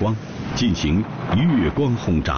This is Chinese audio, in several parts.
光，进行月光轰炸。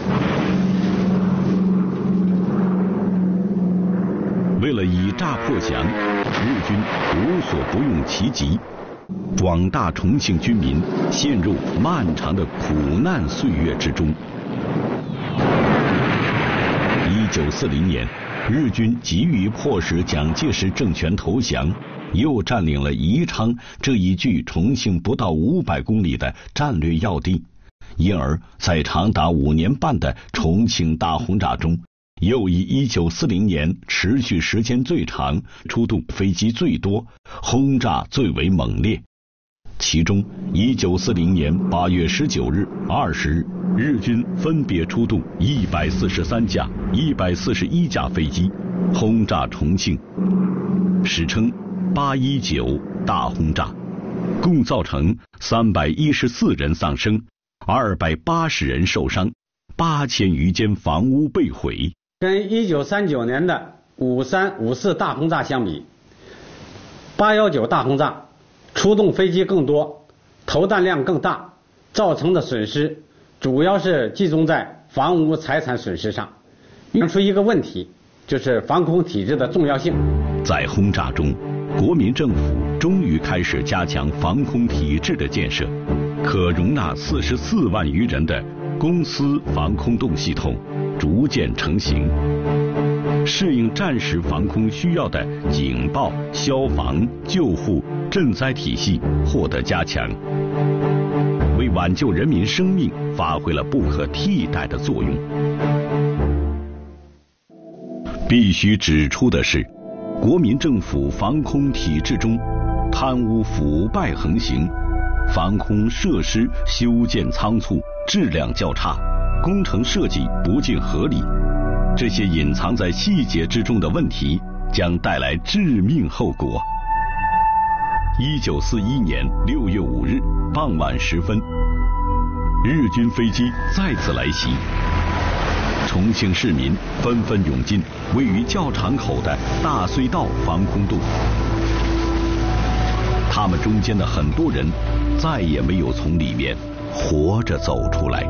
为了以诈破降，日军无所不用其极，广大重庆军民陷入漫长的苦难岁月之中。1940年，日军急于迫使蒋介石政权投降，又占领了宜昌这一距重庆不到500公里的战略要地，因而在长达5年半的重庆大轰炸中，又以1940年持续时间最长、出动飞机最多、轰炸最为猛烈。其中1940年8月19日、20日，日军分别出动143架、141架飞机轰炸重庆，史称819大轰炸，共造成314人丧生，280人受伤，8000余间房屋被毁。 跟1939年的53、54大轰炸相比，819大轰炸出动飞机更多，投弹量更大，造成的损失主要是集中在房屋财产损失上，引出一个问题，就是防空体制的重要性。 在轰炸中，国民政府终于开始加强防空体制的建设，可容纳44万余人的公司防空洞系统逐渐成型，适应战时防空需要的警报、消防、救护、赈灾体系获得加强，为挽救人民生命发挥了不可替代的作用。必须指出的是，国民政府防空体制中贪污腐败横行，防空设施修建仓促，质量较差，工程设计不尽合理，这些隐藏在细节之中的问题将带来致命后果。1941年6月5日傍晚时分，日军飞机再次来袭，重庆市民纷纷涌进位于教场口的大隧道防空洞，他们中间的很多人再也没有从里面活着走出来。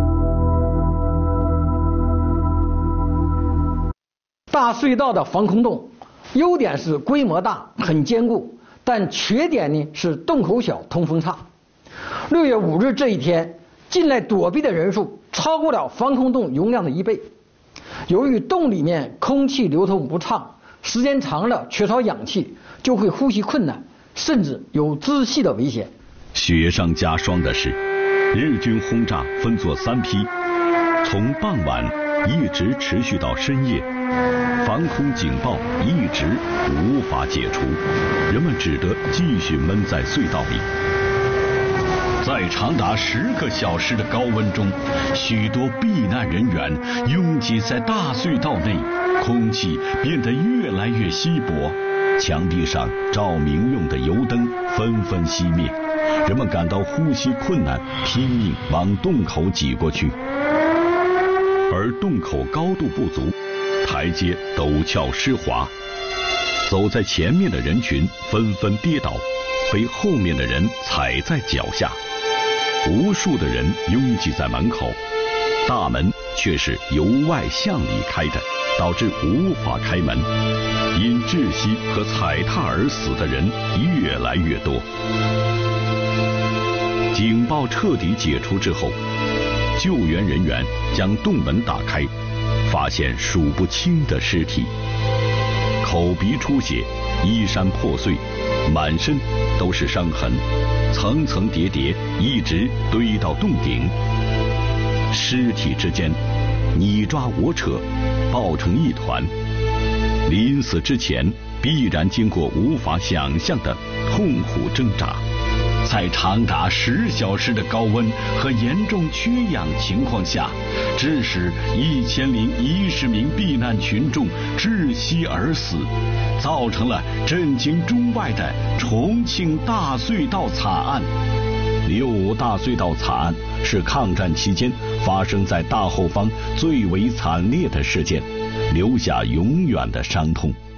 大隧道的防空洞优点是规模大，很坚固，但缺点呢是洞口小，通风差。6月5日这一天，进来躲避的人数超过了防空洞容量的1倍。由于洞里面空气流通不畅，时间长了缺少氧气，就会呼吸困难，甚至有窒息的危险。 雪上加霜的是，日军轰炸分作3批，从傍晚一直持续到深夜，防空警报一直无法解除，人们只得继续闷在隧道里。在长达10个小时的高温中，许多避难人员拥挤在大隧道内，空气变得越来越稀薄，墙壁上照明用的油灯纷纷熄灭，人们感到呼吸困难，拼命往洞口挤过去。而洞口高度不足，台阶陡峭湿滑，走在前面的人群纷纷跌倒，被后面的人踩在脚下。无数的人拥挤在门口，大门却是由外向里开的，导致无法开门，因窒息和踩踏而死的人越来越多。警报彻底解除之后，救援人员将洞门打开，发现数不清的尸体，口鼻出血，衣衫破碎，满身都是伤痕，层层叠叠，一直堆到洞顶。尸体之间你抓我扯，抱成一团，临死之前必然经过无法想象的痛苦挣扎。在长达10小时的高温和严重缺氧情况下，致使1010名避难群众窒息而死，造成了震惊中外的重庆大隧道惨案。6大隧道惨案是抗战期间发生在大后方最为惨烈的事件，留下永远的伤痛。